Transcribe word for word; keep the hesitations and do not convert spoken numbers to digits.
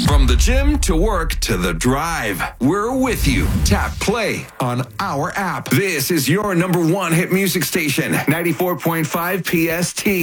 From the gym to work to the drive, we're with you. Tap play on our app. This is your number one hit music station, ninety-four point five P S T.